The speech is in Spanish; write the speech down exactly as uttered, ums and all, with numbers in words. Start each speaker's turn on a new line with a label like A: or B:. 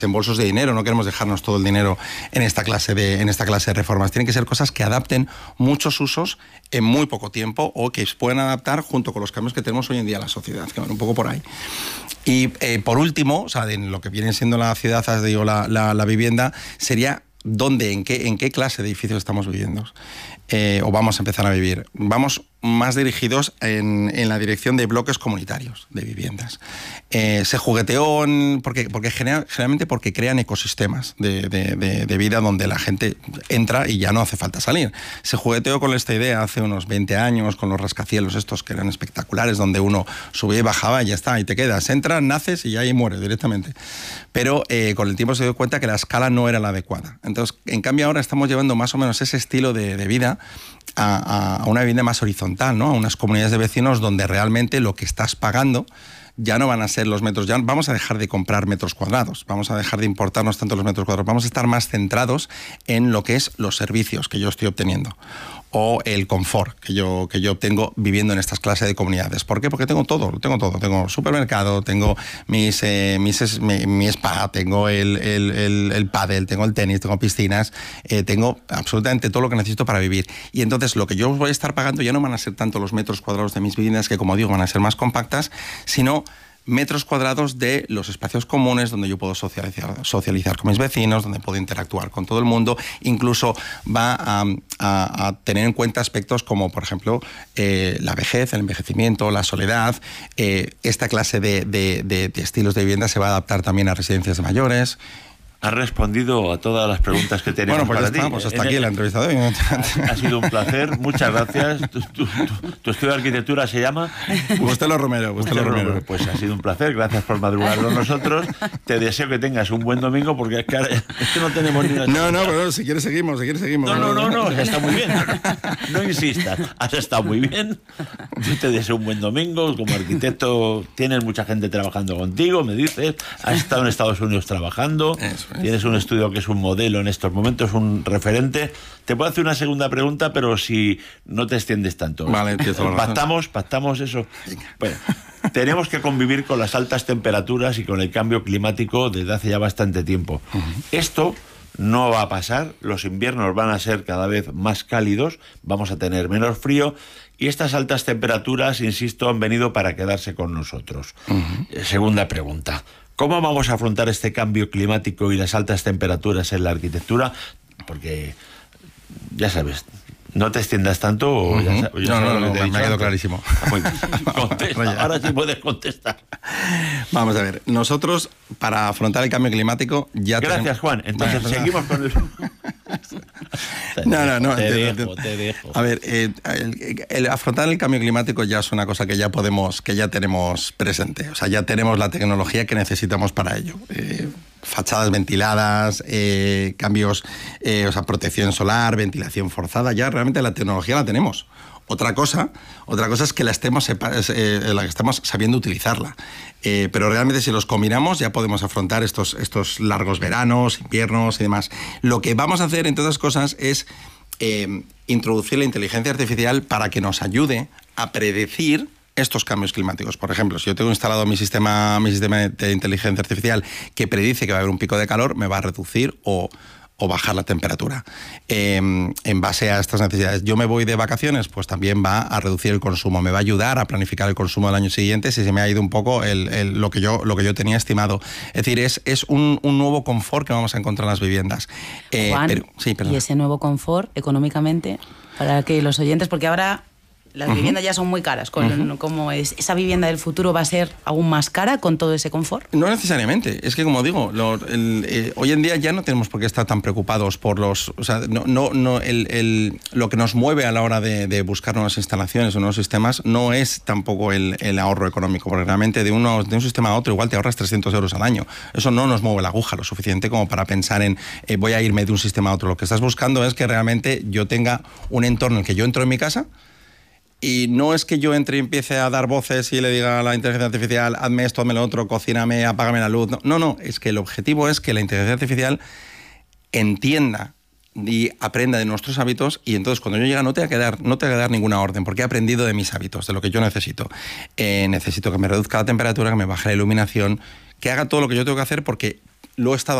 A: en bolsos de dinero, no queremos dejarnos todo el dinero en esta clase de, en esta clase de reformas. Tienen que ser cosas que adapten muchos usos en muy poco tiempo o que se puedan adaptar junto con los cambios que tenemos hoy en día en la sociedad, que van un poco por ahí. Y eh, por último, o sea, en lo que viene siendo la ciudad, as digo, la, la, la vivienda, sería dónde, en qué, en qué clase de edificios estamos viviendo. Eh, o vamos a empezar a vivir. Vamos más dirigidos en, en la dirección de bloques comunitarios de viviendas. Eh, se jugueteó en, porque, porque genera, generalmente porque crean ecosistemas de, de, de, de vida donde la gente entra y ya no hace falta salir. Se jugueteó con esta idea hace unos veinte años con los rascacielos estos que eran espectaculares, donde uno subía y bajaba y ya está, y te quedas. Entras, naces y ya ahí mueres directamente. Pero eh, con el tiempo se dio cuenta que la escala no era la adecuada. Entonces, en cambio ahora estamos llevando más o menos ese estilo de, de vida A, a una vivienda más horizontal, ¿no? A unas comunidades de vecinos donde realmente lo que estás pagando ya no van a ser los metros, ya vamos a dejar de comprar metros cuadrados, vamos a dejar de importarnos tanto los metros cuadrados, vamos a estar más centrados en lo que es los servicios que yo estoy obteniendo o el confort que yo, que yo obtengo viviendo en estas clases de comunidades. ¿Por qué? Porque tengo todo, lo tengo todo. Tengo supermercado, tengo mis, eh, mis, mi, mi spa, tengo el, el, el, el pádel, tengo el tenis, tengo piscinas, eh, tengo absolutamente todo lo que necesito para vivir. Y entonces lo que yo voy a estar pagando ya no van a ser tanto los metros cuadrados de mis viviendas, que como digo van a ser más compactas, sino metros cuadrados de los espacios comunes donde yo puedo socializar, socializar con mis vecinos, donde puedo interactuar con todo el mundo. Incluso va a, a, a tener en cuenta aspectos como, por ejemplo, eh, la vejez, el envejecimiento, la soledad. Eh, esta clase de, de, de, de estilos de vivienda se va a adaptar también a residencias de mayores.
B: Has respondido a todas las preguntas que teníamos.
A: Bueno, pues
B: para
A: ya está,
B: ti.
A: pues hasta aquí la entrevista de hoy.
B: Ha, ha sido un placer, muchas gracias. Tu, tu, tu, tu estudio de arquitectura se llama
A: Bustelo Romero. Bustelo Romero.
B: Pues ha sido un placer, gracias por madrugar con nosotros. Te deseo que tengas un buen domingo, porque es que, es que no tenemos ni una...
A: No, no, pero si quieres seguimos, si quieres seguimos.
B: No, no, no, no, está muy bien. No insistas, has estado muy bien. Yo te deseo un buen domingo. Como arquitecto tienes mucha gente trabajando contigo, me dices. Has estado en Estados Unidos trabajando.
A: Eso es.
B: Tienes un estudio que es un modelo en estos momentos, un referente. Te puedo hacer una segunda pregunta, pero si no te extiendes tanto.
A: Vale, empiezo.
B: Pactamos, pactamos eso. Bueno, tenemos que convivir con las altas temperaturas y con el cambio climático desde hace ya bastante tiempo. Uh-huh. Esto no va a pasar, los inviernos van a ser cada vez más cálidos, vamos a tener menos frío y estas altas temperaturas, insisto, han venido para quedarse con nosotros. Uh-huh. Segunda pregunta. ¿Cómo vamos a afrontar este cambio climático y las altas temperaturas en la arquitectura? Porque, ya sabes, no te extiendas tanto. O
A: uh-huh.
B: ya, ya
A: no, no, no,
B: me
A: ha quedado clarísimo.
B: Contesta, ahora sí puedes contestar.
A: Vamos a ver, nosotros para afrontar el cambio climático ya
B: Gracias,
A: tenemos...
B: Juan. Entonces, bueno, seguimos con el...
A: Te no, no, no.
B: Te
A: te,
B: dejo,
A: te,
B: te dejo.
A: A ver, eh, el, el afrontar el cambio climático ya es una cosa que ya podemos, que ya tenemos presente. O sea, ya tenemos la tecnología que necesitamos para ello. Eh, fachadas ventiladas, eh, cambios, eh, o sea, protección solar, ventilación forzada, ya realmente la tecnología la tenemos. Otra cosa, otra cosa es que la estemos, eh, la que estamos sabiendo utilizarla. Eh, pero realmente si los combinamos ya podemos afrontar estos, estos largos veranos, inviernos y demás. Lo que vamos a hacer, entre otras cosas, es eh, introducir la inteligencia artificial para que nos ayude a predecir estos cambios climáticos. Por ejemplo, si yo tengo instalado mi sistema, mi sistema de inteligencia artificial que predice que va a haber un pico de calor, me va a reducir o... o bajar la temperatura. Eh, en base a estas necesidades. Yo me voy de vacaciones, pues también va a reducir el consumo, me va a ayudar a planificar el consumo del año siguiente si se me ha ido un poco el, el, lo, que yo, lo que yo tenía estimado. Es decir, es, es un, un nuevo confort que vamos a encontrar en las viviendas.
C: Eh, Juan, pero, sí, y ese nuevo confort económicamente, para que los oyentes, porque ahora... Las uh-huh. viviendas ya son muy caras. Con, uh-huh. ¿Cómo es? ¿Esa vivienda del futuro va a ser aún más cara con todo ese confort?
A: No necesariamente. Es que, como digo, lo, el, eh, hoy en día ya no tenemos por qué estar tan preocupados por los... O sea, no, no, no, el, el, lo que nos mueve a la hora de, de buscar nuevas instalaciones o nuevos sistemas no es tampoco el, el ahorro económico, porque realmente de, uno, de un sistema a otro igual te ahorras trescientos euros al año. Eso no nos mueve la aguja lo suficiente como para pensar en eh, voy a irme de un sistema a otro. Lo que estás buscando es que realmente yo tenga un entorno en el que yo entro en mi casa. Y no es que yo entre y empiece a dar voces y le diga a la inteligencia artificial, hazme esto, hazme lo otro, cocíname, apágame la luz. No, no, no, es que el objetivo es que la inteligencia artificial entienda y aprenda de nuestros hábitos y entonces cuando yo llegue no te va a quedar, no te va a dar ninguna orden porque he aprendido de mis hábitos, de lo que yo necesito. Eh, necesito que me reduzca la temperatura, que me baje la iluminación, que haga todo lo que yo tengo que hacer porque lo he estado